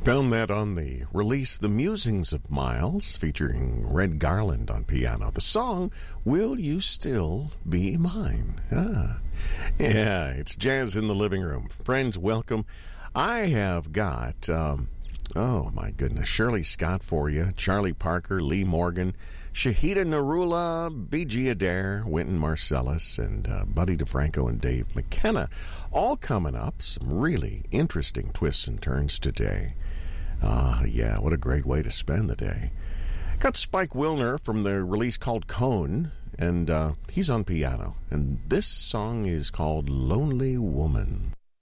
Found that on the release The Musings of Miles, featuring Red Garland on piano. The song, Will You Still Be Mine? Yeah, it's Jazz in the Living Room. Friends, welcome. I have got, oh my goodness, Shirley Scott for you, Charlie Parker, Lee Morgan, Shahida Narula, B.G. Adair, Wynton Marsalis, and Buddy DeFranco and Dave McKenna. All coming up. Some really interesting twists and turns today. Yeah, what a great way to spend the day. Got Spike Wilner from the release called Cone, and he's on piano. And this song is called Lonely Woman.